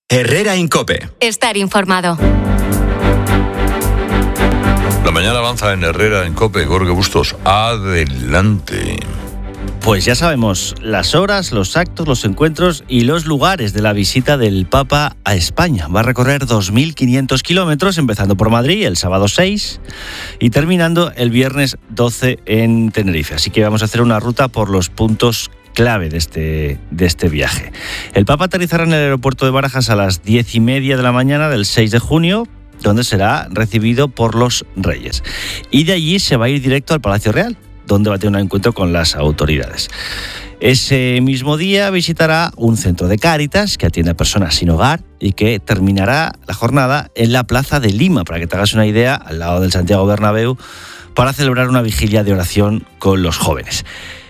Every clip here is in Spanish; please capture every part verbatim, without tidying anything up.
Herrera en COPE. Estar informado. La mañana avanza en Herrera en COPE. Jorge Bustos, adelante. Pues ya sabemos las horas, los actos, los encuentros y los lugares de la visita del Papa a España. Va a recorrer dos mil quinientos kilómetros, empezando por Madrid el sábado seis y terminando el viernes doce en Tenerife. Así que vamos a hacer una ruta por los puntos clave de este, de este viaje. El Papa aterrizará en el aeropuerto de Barajas a las diez y media de la mañana del seis de junio, donde será recibido por los Reyes. Y de allí se va a ir directo al Palacio Real, donde va a tener un encuentro con las autoridades. Ese mismo día visitará un centro de Cáritas que atiende a personas sin hogar y que terminará la jornada en la Plaza de Lima, para que te hagas una idea, al lado del Santiago Bernabéu, para celebrar una vigilia de oración con los jóvenes.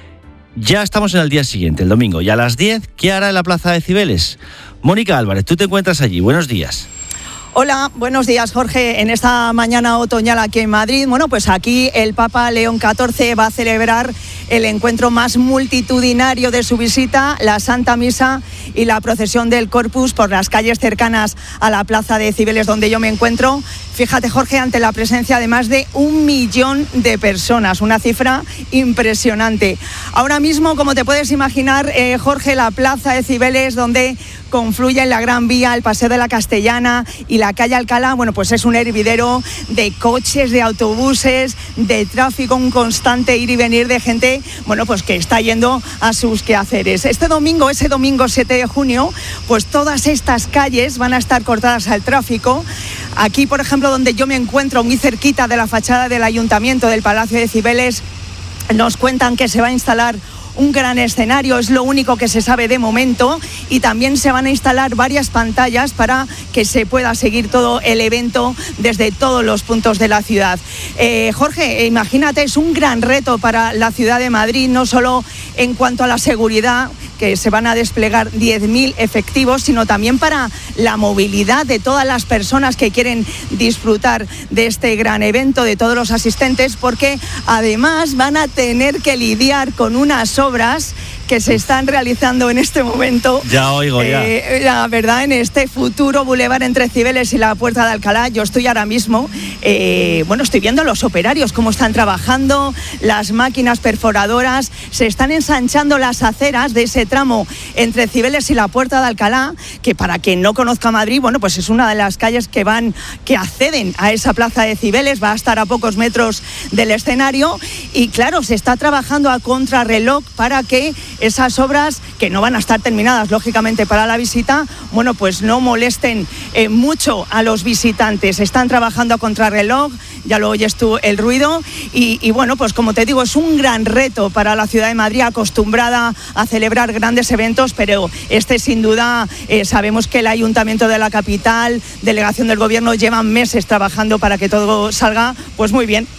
Ya estamos en el día siguiente, el domingo, y a las diez, ¿qué hará en la Plaza de Cibeles? Mónica Álvarez, tú te encuentras allí. Buenos días. Hola, buenos días, Jorge. En esta mañana otoñal aquí en Madrid, bueno, pues aquí el Papa León catorce va a celebrar el encuentro más multitudinario de su visita, la Santa Misa y la procesión del Corpus por las calles cercanas a la Plaza de Cibeles, donde yo me encuentro. Fíjate, Jorge, ante la presencia de más de un millón de personas, una cifra impresionante. Ahora mismo, como te puedes imaginar, eh, Jorge, la Plaza de Cibeles, donde confluyen la Gran Vía, el Paseo de la Castellana y la calle Alcalá, bueno, pues es un hervidero de coches, de autobuses, de tráfico, un constante ir y venir de gente, bueno, pues que está yendo a sus quehaceres. Este domingo, ese domingo siete de junio, pues todas estas calles van a estar cortadas al tráfico. Aquí, por ejemplo, donde yo me encuentro, muy cerquita de la fachada del Ayuntamiento del Palacio de Cibeles, nos cuentan que se va a instalar un gran escenario, es lo único que se sabe de momento, y también se van a instalar varias pantallas para que se pueda seguir todo el evento desde todos los puntos de la ciudad. Eh, Jorge, imagínate, es un gran reto para la ciudad de Madrid, no solo en cuanto a la seguridad, que se van a desplegar diez mil efectivos, sino también para la movilidad de todas las personas que quieren disfrutar de este gran evento, de todos los asistentes, porque además van a tener que lidiar con unas obras que se están realizando en este momento. Ya oigo, ya. Eh, la verdad, en este futuro bulevar entre Cibeles y la Puerta de Alcalá, yo estoy ahora mismo, eh, bueno, estoy viendo a los operarios cómo están trabajando, las máquinas perforadoras, se están ensanchando las aceras de ese tramo entre Cibeles y la Puerta de Alcalá, que para quien no conozca Madrid, bueno, pues es una de las calles que van, que acceden a esa Plaza de Cibeles, va a estar a pocos metros del escenario, y claro, se está trabajando a contrarreloj para que esas obras, que no van a estar terminadas lógicamente para la visita, bueno, pues no molesten eh, mucho a los visitantes. Están trabajando a contrarreloj, ya lo oyes tú el ruido, y, y bueno, pues como te digo, es un gran reto para la ciudad de Madrid, acostumbrada a celebrar grandes eventos, pero este sin duda, eh, sabemos que el Ayuntamiento de la capital, delegación del Gobierno, llevan meses trabajando para que todo salga pues muy bien.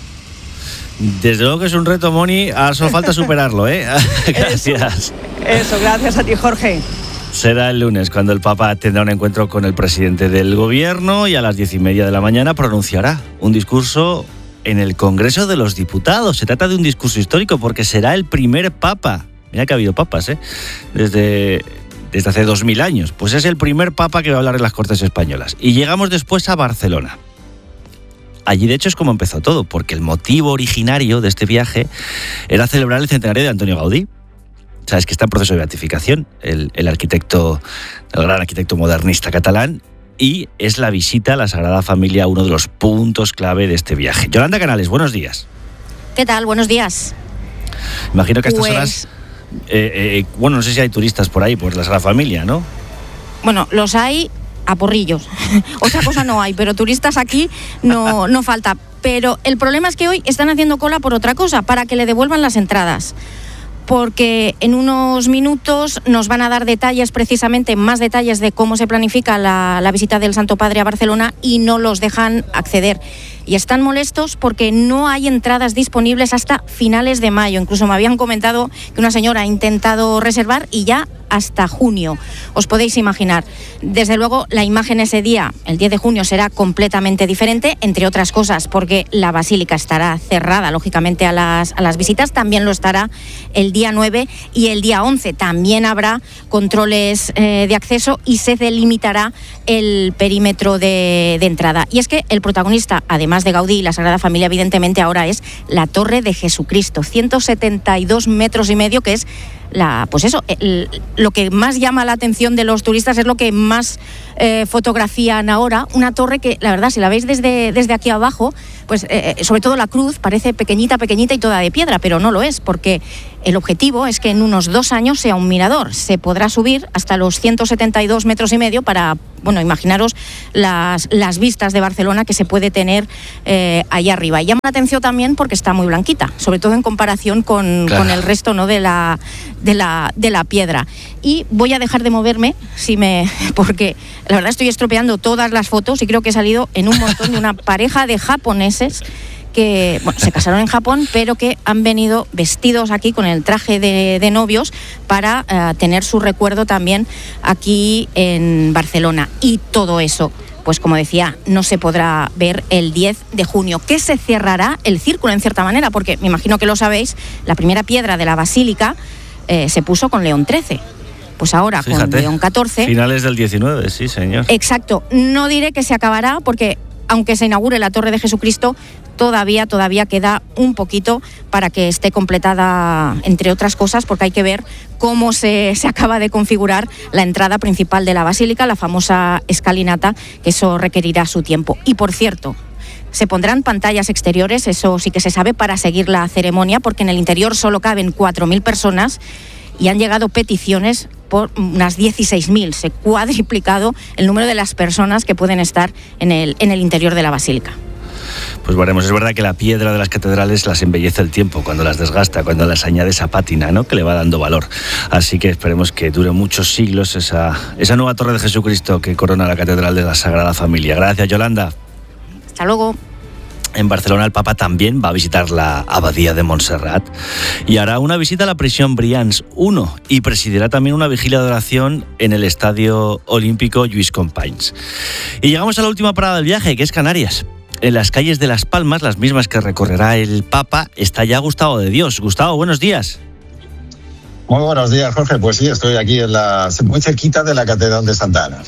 Desde luego que es un reto, Moni, ahora solo falta superarlo, ¿eh? Gracias. Eso, eso, gracias a ti, Jorge. Será el lunes cuando el Papa tendrá un encuentro con el presidente del Gobierno y a las diez y media de la mañana pronunciará un discurso en el Congreso de los Diputados. Se trata de un discurso histórico porque será el primer Papa. Mira que ha habido papas, ¿eh? Desde, desde hace dos mil años. Pues es el primer Papa que va a hablar en las Cortes Españolas. Y llegamos después a Barcelona. Allí, de hecho, es como empezó todo, porque el motivo originario de este viaje era celebrar el centenario de Antonio Gaudí. Sabes que está en proceso de beatificación, el, el arquitecto, el gran arquitecto modernista catalán, y es la visita a la Sagrada Familia uno de los puntos clave de este viaje. Yolanda Canales, buenos días. ¿Qué tal? Buenos días. Imagino que a estas pues... horas, eh, eh, bueno, no sé si hay turistas por ahí, por la Sagrada Familia, ¿no? Bueno, los hay a porrillos. Otra cosa no hay, pero turistas aquí no, no falta. Pero el problema es que hoy están haciendo cola por otra cosa, para que le devuelvan las entradas. Porque en unos minutos nos van a dar detalles, precisamente más detalles de cómo se planifica la, la visita del Santo Padre a Barcelona, y no los dejan acceder. y están molestos porque no hay entradas disponibles hasta finales de mayo. Incluso me habían comentado que una señora ha intentado reservar y ya hasta junio. Os podéis imaginar. Desde luego, la imagen ese día, el diez de junio, será completamente diferente, entre otras cosas, porque la basílica estará cerrada, lógicamente, a las, a las visitas. También lo estará el día nueve y el día once. También habrá controles eh, de acceso y se delimitará el perímetro de, de entrada. Y es que el protagonista, además de Gaudí y la Sagrada Familia, evidentemente ahora es la Torre de Jesucristo, ciento setenta y dos metros y medio, que es La, pues eso, el, lo que más llama la atención de los turistas, es lo que más eh, fotografían ahora. Una torre que, la verdad, si la veis desde, desde aquí abajo, pues eh, sobre todo la cruz parece pequeñita, pequeñita y toda de piedra, pero no lo es, porque el objetivo es que en unos dos años sea un mirador. Se podrá subir hasta los ciento setenta y dos metros y medio para, bueno, imaginaros las, las vistas de Barcelona que se puede tener eh, ahí arriba. Y llama la atención también porque está muy blanquita, sobre todo en comparación con, claro. con el resto, ¿no?, de la, de la, de la piedra. Y voy a dejar de moverme, si me, porque la verdad estoy estropeando todas las fotos y creo que he salido en un montón de una pareja de japoneses que, bueno, se casaron en Japón, pero que han venido vestidos aquí con el traje de, de novios para uh, tener su recuerdo también aquí en Barcelona. Y todo eso, pues como decía, no se podrá ver el diez de junio, que se cerrará el círculo en cierta manera, porque me imagino que lo sabéis, la primera piedra de la basílica eh, se puso con León trece. Pues ahora, fíjate, con León catorce... Finales del diecinueve, sí, señor. Exacto. No diré que se acabará, porque aunque se inaugure la Torre de Jesucristo, todavía, todavía queda un poquito para que esté completada, entre otras cosas, porque hay que ver cómo se, se acaba de configurar la entrada principal de la basílica, la famosa escalinata, que eso requerirá su tiempo. Y por cierto, se pondrán pantallas exteriores, eso sí que se sabe, para seguir la ceremonia, porque en el interior solo caben cuatro mil personas y han llegado peticiones por unas dieciséis mil. Se ha cuadriplicado el número de las personas que pueden estar en el, en el interior de la basílica. Pues veremos. Es verdad que la piedra de las catedrales las embellece el tiempo, cuando las desgasta, cuando las añade esa pátina, ¿no?, que le va dando valor. Así que esperemos que dure muchos siglos esa, esa nueva Torre de Jesucristo que corona la Catedral de la Sagrada Familia. Gracias, Yolanda. Hasta luego. En Barcelona el Papa también va a visitar la Abadía de Montserrat y hará una visita a la prisión Brians uno y presidirá también una vigilia de oración en el Estadio Olímpico Lluís Companys. Y llegamos a la última parada del viaje, que es Canarias. En las calles de Las Palmas, las mismas que recorrerá el Papa, está ya Gustavo de Dios. Gustavo, buenos días. Muy buenos días, Jorge. Pues sí, estoy aquí en la, muy cerquita de la Catedral de Santa Ana.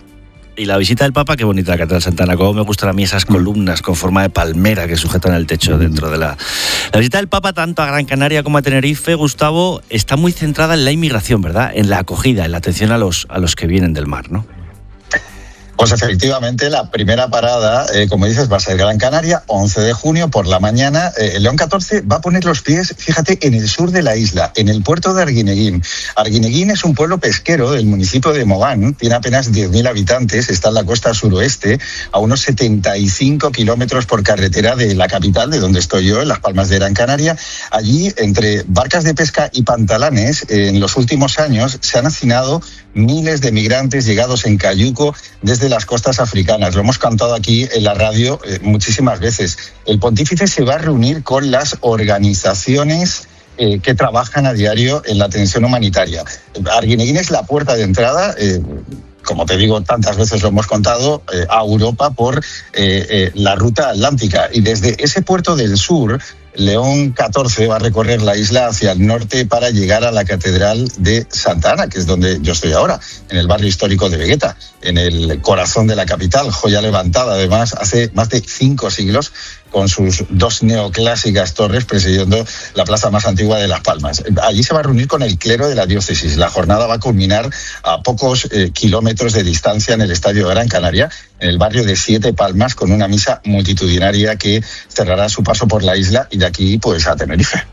Y la visita del Papa, qué bonita la Catedral de Santa Ana. Cómo me gustan a mí esas columnas con forma de palmera que sujetan el techo dentro de la... La visita del Papa tanto a Gran Canaria como a Tenerife, Gustavo, está muy centrada en la inmigración, ¿verdad? En la acogida, en la atención a los, a los que vienen del mar, ¿no? Pues efectivamente, la primera parada, eh, como dices, va a ser Gran Canaria, once de junio por la mañana. Eh, León catorce va a poner los pies, fíjate, en el sur de la isla, en el puerto de Arguineguín. Arguineguín es un pueblo pesquero del municipio de Mogán, tiene apenas diez mil habitantes, está en la costa suroeste, a unos setenta y cinco kilómetros por carretera de la capital, de donde estoy yo, en Las Palmas de Gran Canaria. Allí, entre barcas de pesca y pantalanes, eh, en los últimos años se han hacinado miles de migrantes llegados en cayuco desde las costas africanas. Lo hemos cantado aquí en la radio eh, muchísimas veces. El pontífice se va a reunir con las organizaciones eh, que trabajan a diario en la atención humanitaria. Arguineguín es la puerta de entrada, eh, como te digo, tantas veces lo hemos contado, eh, a Europa por eh, eh, la ruta atlántica. Y desde ese puerto del sur, León catorce va a recorrer la isla hacia el norte para llegar a la Catedral de Santa Ana, que es donde yo estoy ahora, en el barrio histórico de Vegueta, en el corazón de la capital, joya levantada además hace más de cinco siglos, con sus dos neoclásicas torres presidiendo la plaza más antigua de Las Palmas. Allí se va a reunir con el clero de la diócesis. La jornada va a culminar a pocos eh, kilómetros de distancia en el Estadio de Gran Canaria, en el barrio de Siete Palmas, con una misa multitudinaria que cerrará su paso por la isla y de aquí pues a Tenerife.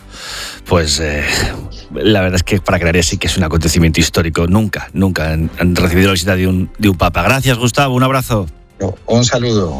Pues eh, la verdad es que para Canarias sí que es un acontecimiento histórico. Nunca, nunca han, han recibido la visita de un, de un papa. Gracias, Gustavo, un abrazo. Un saludo.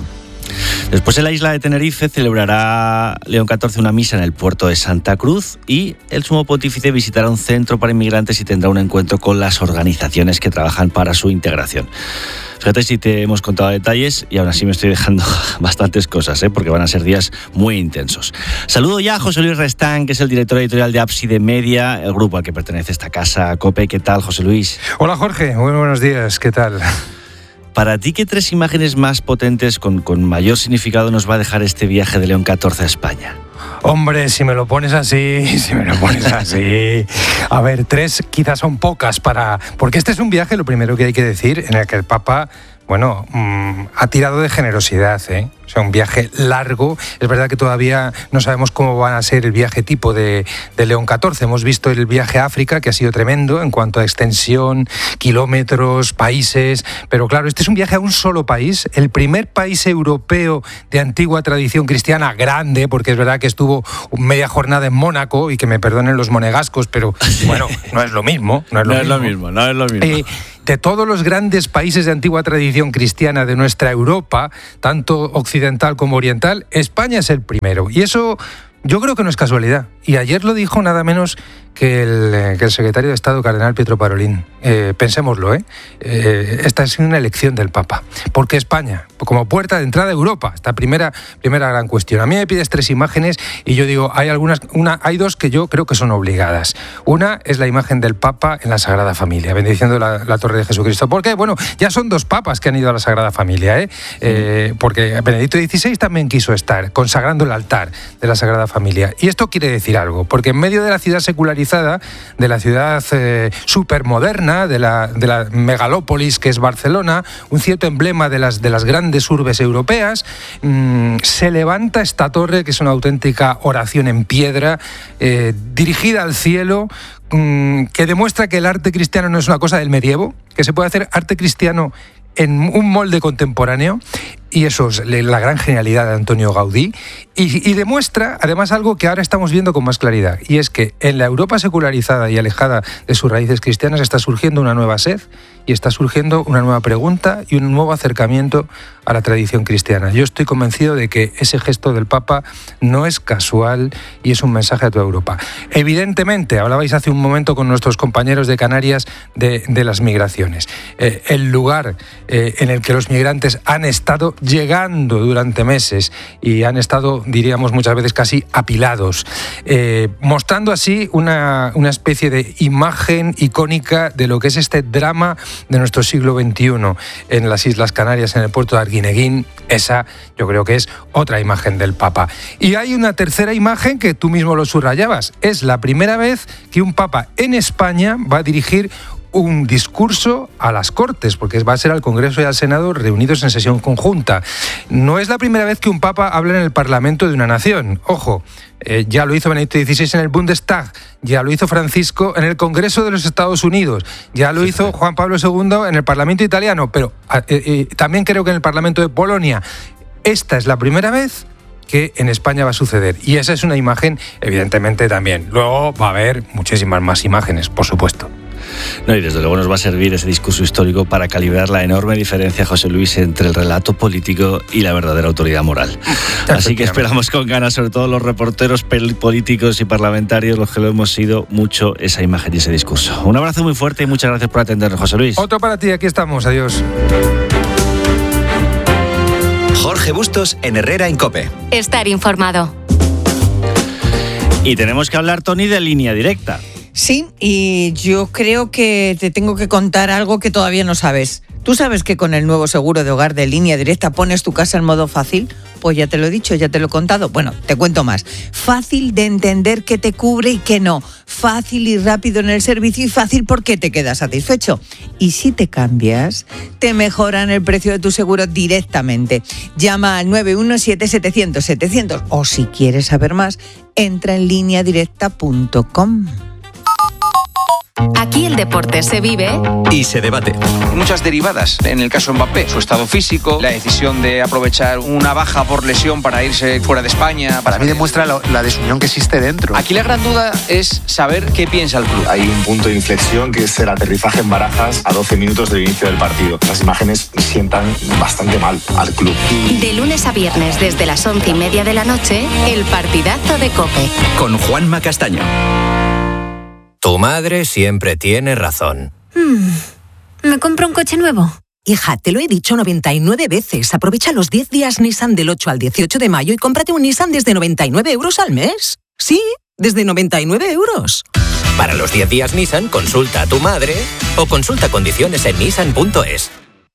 Después en la isla de Tenerife celebrará León catorce una misa en el puerto de Santa Cruz y el sumo pontífice visitará un centro para inmigrantes y tendrá un encuentro con las organizaciones que trabajan para su integración. Fíjate si te hemos contado detalles y aún así me estoy dejando bastantes cosas, ¿eh? Porque van a ser días muy intensos. Saludo ya a José Luis Restán, que es el director editorial de Ábside Media, el grupo al que pertenece esta casa, COPE. ¿Qué tal, José Luis? Hola, Jorge. Muy buenos días. ¿Qué tal? Para ti, ¿qué tres imágenes más potentes, con, con mayor significado, nos va a dejar este viaje de León catorce a España? Hombre, si me lo pones así, si me lo pones así. A ver, tres quizás son pocas para... Porque este es un viaje, lo primero que hay que decir, en el que el Papa, bueno, mmm, ha tirado de generosidad, ¿eh? O sea, un viaje largo. Es verdad que todavía no sabemos cómo va a ser el viaje tipo de, de León catorce. Hemos visto el viaje a África, que ha sido tremendo en cuanto a extensión, kilómetros, países. Pero claro, este es un viaje a un solo país, el primer país europeo de antigua tradición cristiana grande, porque es verdad que estuvo media jornada en Mónaco, y que me perdonen los monegascos, pero bueno, no es lo mismo. No es lo, no mismo. Es lo mismo, no es lo mismo. Eh, de todos los grandes países de antigua tradición cristiana de nuestra Europa, tanto occidental como oriental, España es el primero. Y eso yo creo que no es casualidad. Y ayer lo dijo nada menos que el, que el secretario de Estado, cardenal Pietro Parolin. Eh, pensémoslo, ¿eh? ¿eh? Esta es una elección del Papa. Porque España, como puerta de entrada a Europa, esta primera, primera gran cuestión. A mí me pides tres imágenes y yo digo, hay algunas, una, hay dos que yo creo que son obligadas. Una es la imagen del Papa en la Sagrada Familia, bendiciendo la, la Torre de Jesucristo. ¿Por qué? Bueno, ya son dos papas que han ido a la Sagrada Familia, ¿eh? eh porque Benedicto dieciséis también quiso estar, consagrando el altar de la Sagrada Familia. Y esto quiere decir algo, porque en medio de la ciudad secularizada, de la ciudad eh, supermoderna, de la, de la megalópolis que es Barcelona, un cierto emblema de las, de las grandes urbes europeas, mmm, se levanta esta torre, que es una auténtica oración en piedra, eh, dirigida al cielo, mmm, que demuestra que el arte cristiano no es una cosa del medievo, que se puede hacer arte cristiano en un molde contemporáneo, y eso es la gran genialidad de Antonio Gaudí, y, y demuestra además algo que ahora estamos viendo con más claridad, y es que en la Europa secularizada y alejada de sus raíces cristianas está surgiendo una nueva sed, y está surgiendo una nueva pregunta y un nuevo acercamiento a la tradición cristiana. Yo estoy convencido de que ese gesto del Papa no es casual y es un mensaje a toda Europa. Evidentemente, hablabais hace un momento con nuestros compañeros de Canarias de, de las migraciones. Eh, el lugar eh, en el que los migrantes han estado llegando durante meses y han estado, diríamos muchas veces, casi apilados, eh, mostrando así una, una especie de imagen icónica de lo que es este drama de nuestro siglo veintiuno en las Islas Canarias, en el puerto de Arguineguín. Esa yo creo que es otra imagen del Papa. Y hay una tercera imagen que tú mismo lo subrayabas. Es la primera vez que un Papa en España va a dirigir un discurso a las Cortes, porque va a ser al Congreso y al Senado reunidos en sesión conjunta. No es la primera vez que un Papa habla en el Parlamento de una nación. Ojo, eh, ya lo hizo Benedicto dieciséis en el Bundestag, ya lo hizo Francisco en el Congreso de los Estados Unidos, ya lo hizo Juan Pablo segundo en el Parlamento italiano, pero eh, eh, también creo que en el Parlamento de Polonia. Esta es la primera vez que en España va a suceder. Y esa es una imagen, evidentemente, también. Luego va a haber muchísimas más imágenes, por supuesto. No, y desde luego nos va a servir ese discurso histórico para calibrar la enorme diferencia, José Luis, entre el relato político y la verdadera autoridad moral. Así que esperamos con ganas, sobre todo los reporteros políticos y parlamentarios, los que lo hemos sido mucho, esa imagen y ese discurso. Un abrazo muy fuerte y muchas gracias por atendernos, José Luis. Otro para ti, aquí estamos, adiós. Jorge Bustos en Herrera en COPE. Estar informado. Y tenemos que hablar, Toni, de Línea Directa. Sí, y yo creo que te tengo que contar algo que todavía no sabes. ¿Tú sabes que con el nuevo seguro de hogar de Línea Directa pones tu casa en modo fácil? Pues ya te lo he dicho, ya te lo he contado. Bueno, te cuento más. Fácil de entender qué te cubre y qué no. Fácil y rápido en el servicio y fácil porque te quedas satisfecho. Y si te cambias, te mejoran el precio de tu seguro directamente. Llama al nueve uno siete setecientos setecientos o si quieres saber más, entra en línea directa punto com. Aquí el deporte se vive y se debate. Muchas derivadas. En el caso Mbappé, su estado físico, la decisión de aprovechar una baja por lesión para irse fuera de España. Para mí demuestra la, la desunión que existe dentro. Aquí la gran duda es saber qué piensa el club. Hay un punto de inflexión que es el aterrizaje en Barajas a doce minutos del inicio del partido. Las imágenes sientan bastante mal al club. De lunes a viernes desde las once y media de la noche, el partidazo de COPE. Con Juanma Castaño. Tu madre siempre tiene razón. Hmm. ¿Me compro un coche nuevo? Hija, te lo he dicho noventa y nueve veces. Aprovecha los diez días Nissan del ocho al dieciocho de mayo y cómprate un Nissan desde noventa y nueve euros al mes. Sí, desde noventa y nueve euros. Para los diez días Nissan, consulta a tu madre o consulta condiciones en nissan punto es.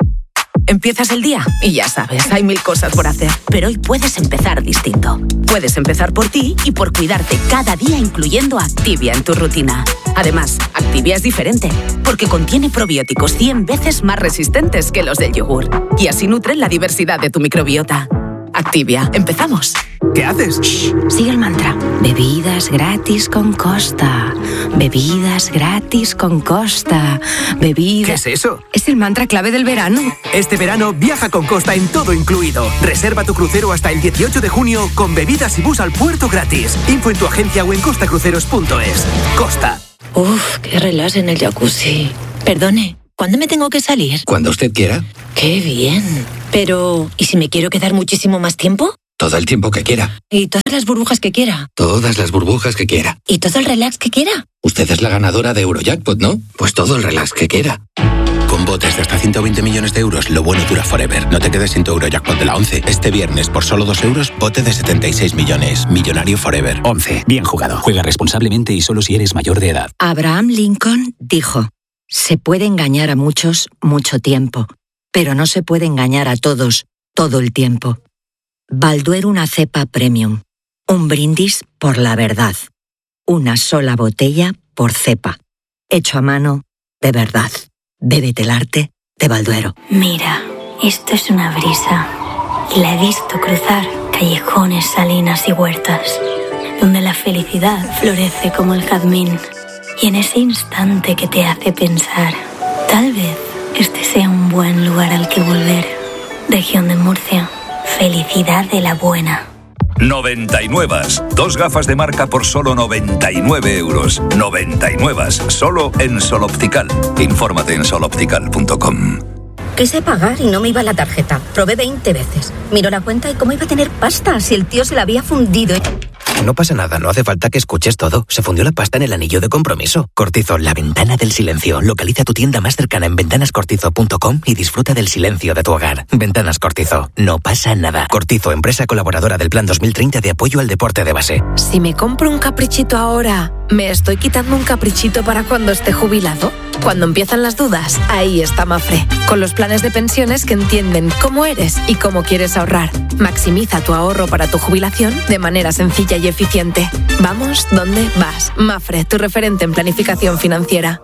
Empiezas el día y ya sabes, hay mil cosas por hacer. Pero hoy puedes empezar distinto. Puedes empezar por ti y por cuidarte cada día, incluyendo Activia en tu rutina. Además, Activia es diferente, porque contiene probióticos cien veces más resistentes que los del yogur. Y así nutren la diversidad de tu microbiota. Activia, empezamos. ¿Qué haces? Shh, sigue el mantra. Bebidas gratis con Costa. Bebidas gratis con Costa. Bebidas... ¿Qué es eso? Es el mantra clave del verano. Este verano viaja con Costa en todo incluido. Reserva tu crucero hasta el dieciocho de junio con bebidas y bus al puerto gratis. Info en tu agencia o en costacruceros punto es. Costa. Uf, qué relax en el jacuzzi. Perdone, ¿cuándo me tengo que salir? Cuando usted quiera. Qué bien. Pero, ¿y si me quiero quedar muchísimo más tiempo? Todo el tiempo que quiera. ¿Y todas las burbujas que quiera? Todas las burbujas que quiera. ¿Y todo el relax que quiera? Usted es la ganadora de Eurojackpot, ¿no? Pues todo el relax que quiera. Con botes de hasta ciento veinte millones de euros, lo bueno dura forever. No te quedes sin tu Eurojackpot de la once. Este viernes, por solo dos euros, bote de setenta y seis millones. Millonario forever. once. Bien jugado. Juega responsablemente y solo si eres mayor de edad. Abraham Lincoln dijo: se puede engañar a muchos mucho tiempo, pero no se puede engañar a todos todo el tiempo. Balduero, una cepa premium. Un brindis por la verdad. Una sola botella por cepa. Hecho a mano de verdad. Bébete el arte de Balduero. Mira, esto es una brisa. Y la he visto cruzar callejones, salinas y huertas, donde la felicidad florece como el jazmín. Y en ese instante que te hace pensar, tal vez este sea un buen lugar al que volver. Región de Murcia. Felicidad de la buena. noventa y nueve. Dos gafas de marca por solo noventa y nueve euros. noventa y nueve. Solo en Sol Optical. Infórmate en sol optical punto com. Quise pagar y no me iba la tarjeta. Probé veinte veces. Miró la cuenta y cómo iba a tener pasta si el tío se la había fundido. No pasa nada, no hace falta que escuches todo. Se fundió la pasta en el anillo de compromiso. Cortizo, la ventana del silencio. Localiza tu tienda más cercana en ventanas cortizo punto com y disfruta del silencio de tu hogar. Ventanas Cortizo, no pasa nada. Cortizo, empresa colaboradora del Plan dos mil treinta de apoyo al deporte de base. Si me compro un caprichito ahora, ¿me estoy quitando un caprichito para cuando esté jubilado? Cuando empiezan las dudas, ahí está Mafre, con los planes de pensiones que entienden cómo eres y cómo quieres ahorrar. Maximiza tu ahorro para tu jubilación de manera sencilla y eficiente. Vamos donde vas. Mafre, tu referente en planificación financiera.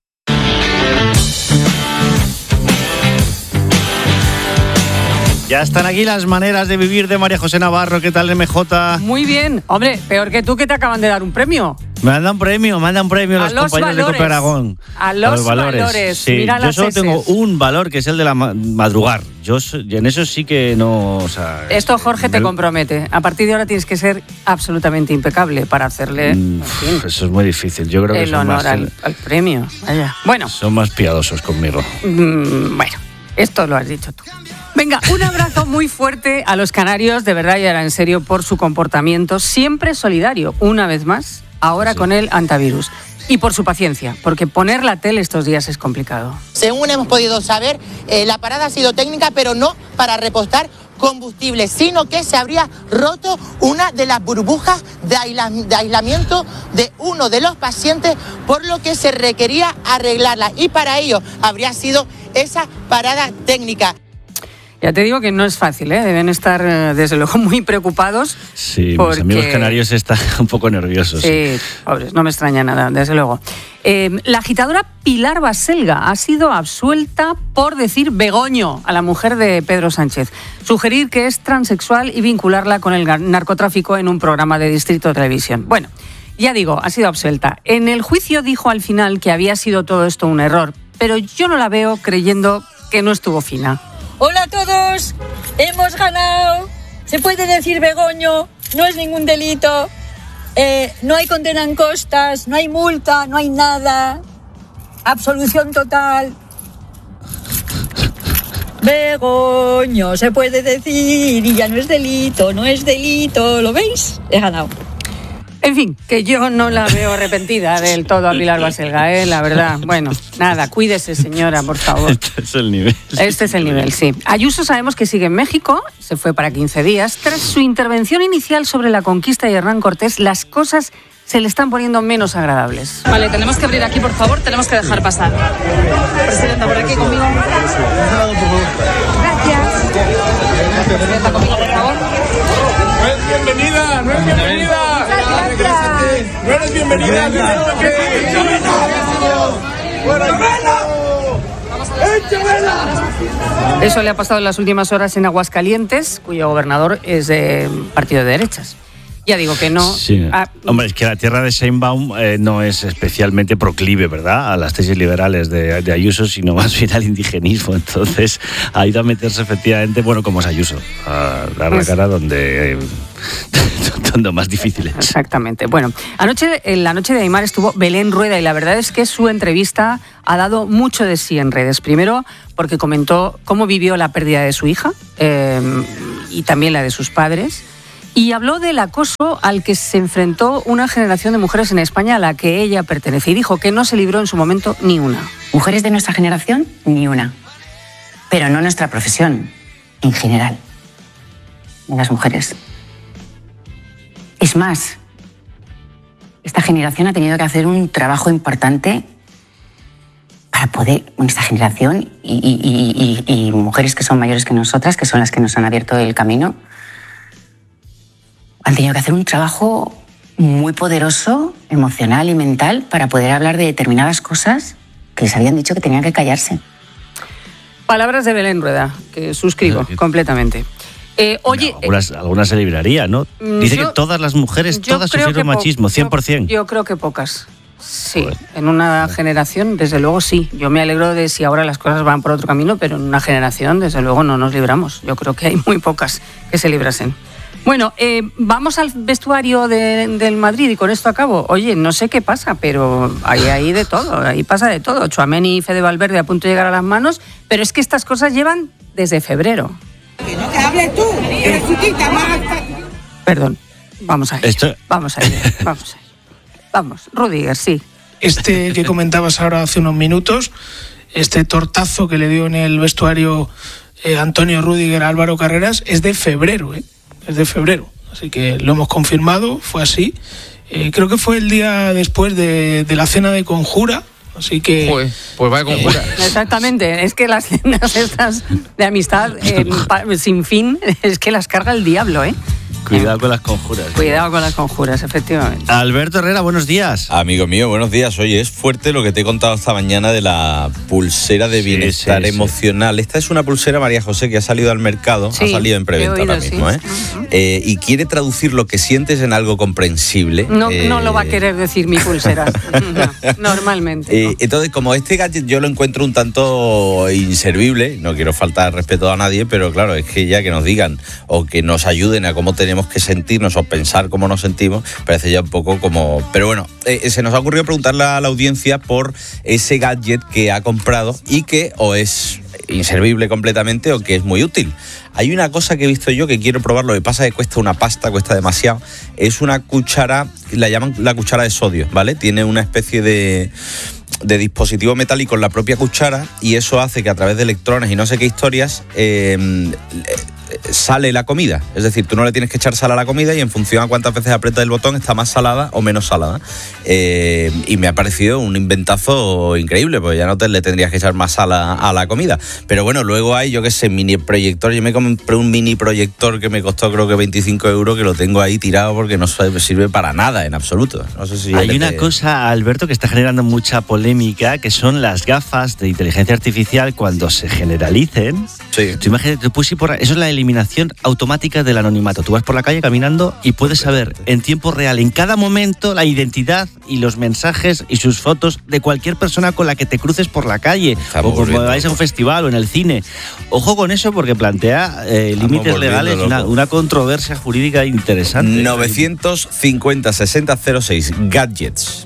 Ya están aquí las maneras de vivir de María José Navarro. ¿Qué tal, M J? Muy bien. Hombre, peor que tú, que te acaban de dar un premio. Me han dado un premio, me han dado un premio a los, los compañeros valores, de Cope Aragón. A los, a los valores. valores. Sí, Mira yo las solo eses. tengo un valor, que es el de la ma- madrugar. Yo so- y en eso sí que no... O sea, Esto, Jorge, te me- compromete. A partir de ahora tienes que ser absolutamente impecable para hacerle Mm, en fin, Eso es muy difícil. Yo creo que el son honor más, al, al premio. Vaya. Bueno, son más piadosos conmigo. mm, bueno, esto lo has dicho tú. Venga, un abrazo muy fuerte a los canarios, de verdad y ahora en serio, por su comportamiento siempre solidario, una vez más, ahora sí. Con el antivirus. Y por su paciencia, porque poner la tele estos días es complicado. Según hemos podido saber, eh, la parada ha sido técnica, pero no para repostar combustible, sino que se habría roto una de las burbujas de, aisla- de aislamiento de uno de los pacientes, por lo que se requería arreglarla. Y para ello habría sido esa parada técnica. Ya te digo que no es fácil, ¿eh? Deben estar, desde luego, muy preocupados. Sí, porque... mis amigos canarios están un poco nerviosos. Sí, pobres, no me extraña nada, desde luego. Eh, la agitadora Pilar Baselga ha sido absuelta por decir Begoño a la mujer de Pedro Sánchez. Sugerir que es transexual y vincularla con el narcotráfico en un programa de Distrito de Televisión. Bueno, Ya digo, ha sido absuelta. En el juicio dijo al final que había sido todo esto un error, pero yo no la veo creyendo que no estuvo fina. Hola a todos, hemos ganado. Se puede decir Begoño, no es ningún delito. Eh, no hay condena en costas, no hay multa, no hay nada. Absolución total. Begoño, se puede decir y ya no es delito, no es delito. ¿Lo veis? He ganado. En fin, que yo no la veo arrepentida del todo a Pilar Baselga, ¿eh? La verdad. Bueno, nada, cuídese, señora, por favor. Este es el nivel. Este es el nivel, sí. Ayuso sabemos que sigue en México, se fue para quince días. Tras su intervención inicial sobre la conquista de Hernán Cortés, las cosas se le están poniendo menos agradables. Vale, tenemos que abrir aquí, por favor, tenemos que dejar pasar. Presidenta, por aquí conmigo. Gracias. Presidenta, conmigo, por favor. No es bienvenida, no es bienvenida. No eres bienvenida. Eso le ha pasado en las últimas horas en Aguascalientes, cuyo gobernador es de partido de derechas. Ya digo que no. Sí. Ah, Hombre, es que la tierra de Sheinbaum eh, no es especialmente proclive, ¿verdad?, a las tesis liberales de, de Ayuso, sino más bien al indigenismo. Entonces, ha ido a meterse efectivamente, bueno, como es Ayuso, a dar la cara donde, eh, donde más difícil es. Exactamente. Bueno, anoche, en la noche de Aymar estuvo Belén Rueda y la verdad es que su entrevista ha dado mucho de sí en redes. Primero, porque comentó cómo vivió la pérdida de su hija eh, y también la de sus padres. Y habló del acoso al que se enfrentó una generación de mujeres en España a la que ella pertenece. Y dijo que no se libró en su momento ni una. Mujeres de nuestra generación, ni una. Pero no nuestra profesión, en general. De las mujeres. Es más, esta generación ha tenido que hacer un trabajo importante para poder, bueno, esta generación y, y, y, y mujeres que son mayores que nosotras, que son las que nos han abierto el camino, han tenido que hacer un trabajo muy poderoso, emocional y mental, para poder hablar de determinadas cosas que les habían dicho que tenían que callarse. Palabras de Belén Rueda, que suscribo sí, completamente. Eh, oye, algunas, algunas se libraría, ¿no? Dice yo, que todas las mujeres, todas sufrieron machismo, cien por ciento. Yo, yo creo que pocas. Sí, pues, en una generación, desde luego sí. Yo me alegro de si ahora las cosas van por otro camino, pero en una generación, desde luego, no nos libramos. Yo creo que hay muy pocas que se librasen. Bueno, eh, vamos al vestuario de, del Madrid y con esto acabo. Oye, no sé qué pasa, pero hay ahí de todo, ahí pasa de todo. Tchouaméni y Fede Valverde a punto de llegar a las manos, pero es que estas cosas llevan desde febrero. Que no te hables tú, eres chiquita más. Perdón, vamos a ir. Esto... Vamos a ir, vamos a ir. Vamos, Rudiger, sí. Este que comentabas ahora hace unos minutos, este tortazo que le dio en el vestuario eh, Antonio Rudiger a Álvaro Carreras, es de febrero, ¿eh? Es de febrero, así que lo hemos confirmado, fue así. Eh, creo que fue el día después de, de la cena de Conjura, así que... Pues, pues vaya Conjura. Eh, exactamente, es que las cenas estas de amistad eh, sin fin, es que las carga el diablo, ¿eh? Cuidado con las conjuras. Cuidado con las conjuras, efectivamente. Alberto Herrera, buenos días. Amigo mío, buenos días. Oye, es fuerte lo que te he contado esta mañana de la pulsera de bienestar sí, sí, emocional. Sí. Esta es una pulsera, María José, que ha salido al mercado, sí, ha salido en preventa oído, ahora mismo, sí. ¿eh? Uh-huh. Eh, y quiere traducir lo que sientes en algo comprensible. No, eh... no lo va a querer decir mi pulsera, no, normalmente. Eh, no. Entonces, como este gadget yo lo encuentro un tanto inservible, no quiero faltar respeto a nadie, pero claro, es que ya que nos digan o que nos ayuden a cómo tenemos que sentirnos o pensar cómo nos sentimos, parece ya un poco como... Pero bueno, eh, se nos ha ocurrido preguntarle a la audiencia por ese gadget que ha comprado y que o es inservible completamente o que es muy útil. Hay una cosa que he visto yo que quiero probar, lo que pasa es que cuesta una pasta, cuesta demasiado. Es una cuchara, la llaman la cuchara de sodio, ¿vale? Tiene una especie de... de dispositivo metálico en la propia cuchara y eso hace que a través de electrones y no sé qué historias eh, sale la comida. Es decir, tú no le tienes que echar sal a la comida y en función a cuántas veces aprietas el botón está más salada o menos salada. Eh, y me ha parecido un inventazo increíble, porque ya no te le tendrías que echar más sal a, a la comida. Pero bueno, luego hay, yo qué sé, mini proyector. Yo me compré un mini proyector que me costó creo que veinticinco euros, que lo tengo ahí tirado porque no sirve para nada en absoluto. No sé si hay una te... cosa, Alberto, que está generando mucha polémica, que son las gafas de inteligencia artificial. Cuando se generalicen, Sí. Tú imagínate, tú puedes ir por, eso es la eliminación automática del anonimato. Tú vas por la calle caminando y puedes saber en tiempo real, en cada momento, la identidad y los mensajes y sus fotos de cualquier persona con la que te cruces por la calle. Estamos o como vais a un festival o en el cine. Ojo con eso porque plantea eh, límites legales, una, una controversia jurídica interesante. novecientos cincuenta sesenta cero seis Gadgets.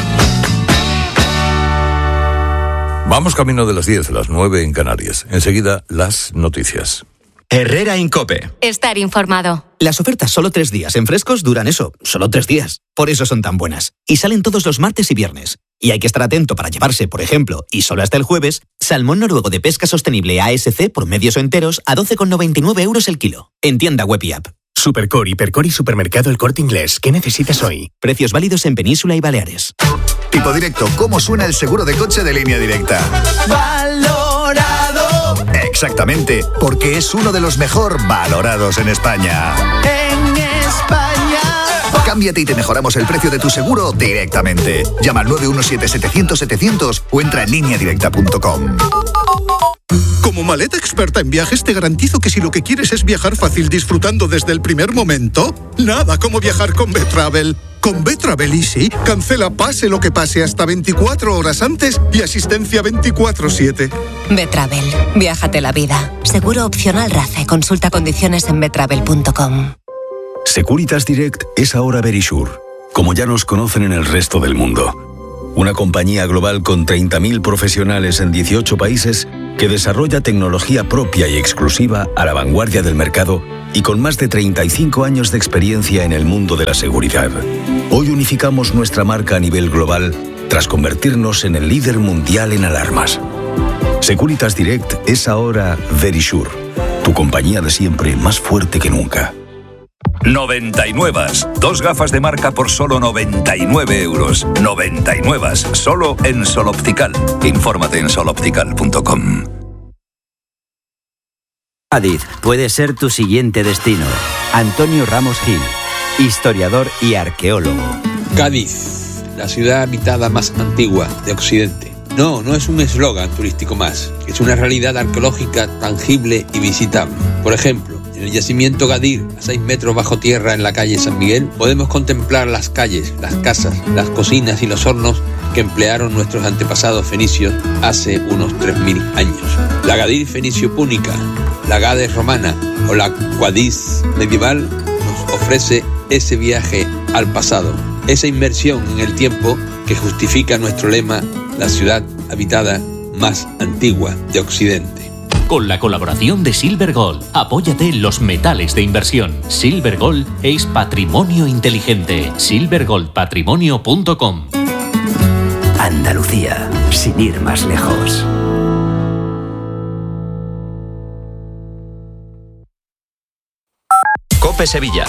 Vamos camino de las diez, las nueve en Canarias. Enseguida, las noticias. Herrera Incope. Estar informado. Las ofertas solo tres días en frescos duran eso, solo tres días. Por eso son tan buenas. Y salen todos los martes y viernes. Y hay que estar atento para llevarse, por ejemplo, y solo hasta el jueves, salmón noruego de pesca sostenible A S C por medios o enteros a doce con noventa y nueve euros el kilo. En tienda web y app. Supercore, Hipercore y Supermercado El Corte Inglés. ¿Qué necesitas hoy? Precios válidos en Península y Baleares. Tipo Directo, ¿cómo suena el seguro de coche de Línea Directa? Valorado. Exactamente, porque es uno de los mejor valorados en España. En España. Cámbiate y te mejoramos el precio de tu seguro directamente. Llama al nueve uno siete setecientos setecientos o entra en línea directa punto com. Como maleta experta en viajes, te garantizo que si lo que quieres es viajar fácil disfrutando desde el primer momento, nada como viajar con B-Travel. Con B-Travel Easy, cancela pase lo que pase hasta veinticuatro horas antes y asistencia veinticuatro siete. B-Travel. Viájate la vida. Seguro opcional RACE. Consulta condiciones en betravel punto com. Securitas Direct es ahora Verisure, como ya nos conocen en el resto del mundo. Una compañía global con treinta mil profesionales en dieciocho países que desarrolla tecnología propia y exclusiva a la vanguardia del mercado y con más de treinta y cinco años de experiencia en el mundo de la seguridad. Hoy unificamos nuestra marca a nivel global tras convertirnos en el líder mundial en alarmas. Securitas Direct es ahora Verisure, tu compañía de siempre más fuerte que nunca. noventa y nueve. Dos gafas de marca por solo noventa y nueve euros. noventa y nueve. Solo en Sol Optical. Infórmate en sol optical punto com. Cádiz puede ser tu siguiente destino. Antonio Ramos Gil, historiador y arqueólogo. Cádiz, la ciudad habitada más antigua de Occidente. No, no es un eslogan turístico más. Es una realidad arqueológica tangible y visitable. Por ejemplo, en el yacimiento Gadir, a seis metros bajo tierra en la calle San Miguel, podemos contemplar las calles, las casas, las cocinas y los hornos que emplearon nuestros antepasados fenicios hace unos tres mil años. La Gadir fenicio-púnica, la Gades romana o la Guadix medieval nos ofrece ese viaje al pasado, esa inmersión en el tiempo que justifica nuestro lema, la ciudad habitada más antigua de Occidente. Con la colaboración de Silver Gold, apóyate en los metales de inversión. Silver Gold es patrimonio inteligente. silver gold patrimonio punto com. Andalucía, sin ir más lejos. COPE Sevilla.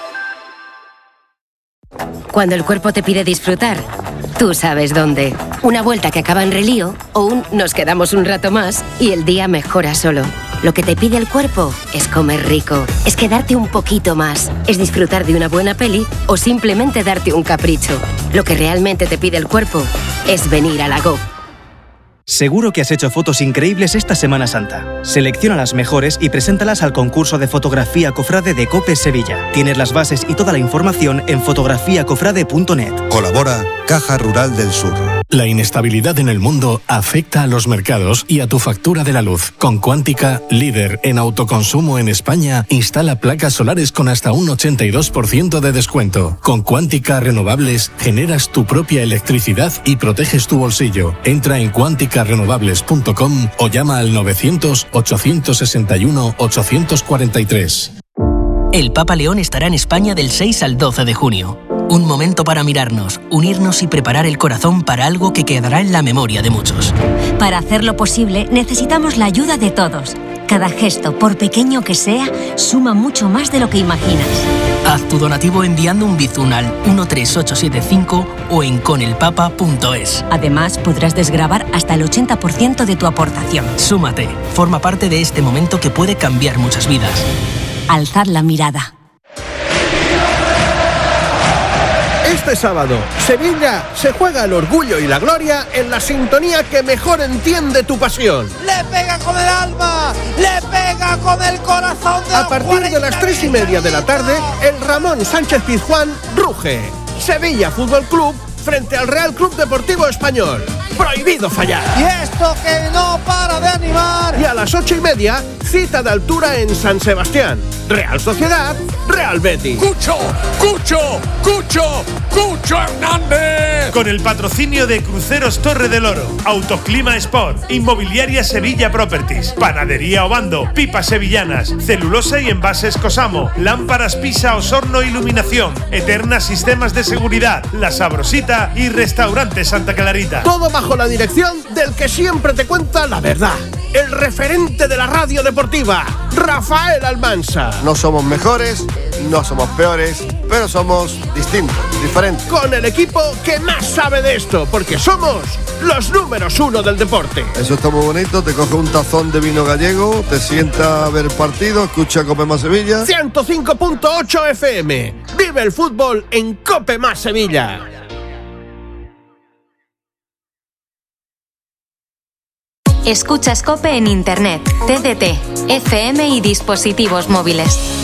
Cuando el cuerpo te pide disfrutar, tú sabes dónde. Una vuelta que acaba en relío o un nos quedamos un rato más y el día mejora solo. Lo que te pide el cuerpo es comer rico, es quedarte un poquito más, es disfrutar de una buena peli o simplemente darte un capricho. Lo que realmente te pide el cuerpo es venir a la Go. Seguro que has hecho fotos increíbles esta Semana Santa. Selecciona las mejores y preséntalas al concurso de fotografía Cofrade de COPE Sevilla. Tienes las bases y toda la información en fotografía cofrade punto net. Colabora Caja Rural del Sur. La inestabilidad en el mundo afecta a los mercados y a tu factura de la luz. Con Cuántica, líder en autoconsumo en España, instala placas solares con hasta un ochenta y dos por ciento de descuento. Con Cuántica Renovables generas tu propia electricidad y proteges tu bolsillo. Entra en cuántica renovables punto com o llama al novecientos, ochocientos sesenta y uno, ochocientos cuarenta y tres. El Papa León estará en España del seis al doce de junio. Un momento para mirarnos, unirnos y preparar el corazón para algo que quedará en la memoria de muchos. Para hacerlo posible, necesitamos la ayuda de todos. Cada gesto, por pequeño que sea, suma mucho más de lo que imaginas. Haz tu donativo enviando un bizum al uno tres ocho siete cinco o en conelpapa punto es. Además, podrás desgravar hasta el ochenta por ciento de tu aportación. Súmate, forma parte de este momento que puede cambiar muchas vidas. Alzad la mirada. Este sábado, Sevilla se juega el orgullo y la gloria en la sintonía que mejor entiende tu pasión. ¡Le pega con el alma! ¡Le pega con el corazón! De A partir de las tres y media de la tarde, el Ramón Sánchez Pizjuán ruge. Sevilla Fútbol Club frente al Real Club Deportivo Español. Prohibido fallar. Y esto que no para de animar. Y a las ocho y media, cita de altura en San Sebastián. Real Sociedad, Real Betis. ¡Cucho! ¡Cucho! ¡Cucho! ¡Cucho Hernández! Con el patrocinio de Cruceros Torre del Oro, Autoclima Sport, Inmobiliaria Sevilla Properties, Panadería Obando, Pipas Sevillanas, Celulosa y Envases Cosamo, Lámparas Pisa Osorno Iluminación, Eterna Sistemas de Seguridad, La Sabrosita y Restaurante Santa Clarita. Todo bajo la dirección del que siempre te cuenta la verdad, el referente de la radio deportiva, Rafael Almansa. No somos mejores, no somos peores, pero somos distintos, diferentes. Con el equipo que más sabe de esto, porque somos los números uno del deporte. Eso está muy bonito, te coge un tazón de vino gallego, te sienta a ver partido, escucha Cope Más Sevilla. ciento cinco punto ocho F M. Vive el fútbol en Cope Más Sevilla. Escuchas COPE en Internet, T D T, F M y dispositivos móviles.